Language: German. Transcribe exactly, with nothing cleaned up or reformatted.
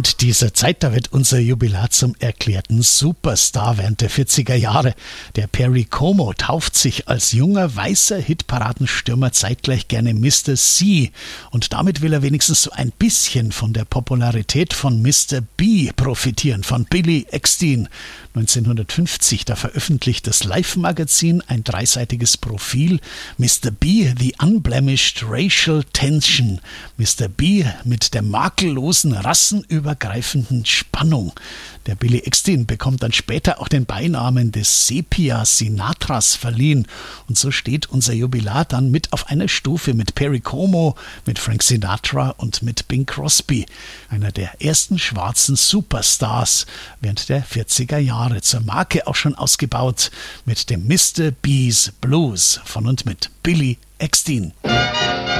Während dieser Zeit, da wird unser Jubilar zum erklärten Superstar während der vierziger Jahre. Der Perry Como tauft sich als junger, weißer Hitparadenstürmer zeitgleich gerne Mister C. Und damit will er wenigstens so ein bisschen von der Popularität von Mister B profitieren, von Billy Eckstine. neunzehnhundertfünfzig, da veröffentlicht das Life-Magazin ein dreiseitiges Profil. Mister B, the unblemished racial tension. Mister B mit der makellosen, rassenübergreifenden Spannung. Der Billy Eckstine bekommt dann später auch den Beinamen des Sepia Sinatras verliehen. Und so steht unser Jubilar dann mit auf einer Stufe mit Perry Como, mit Frank Sinatra und mit Bing Crosby. Einer der ersten schwarzen Superstars während der vierziger Jahre. Zur Marke auch schon ausgebaut mit dem Mister B's Blues von und mit Billy Eckstine.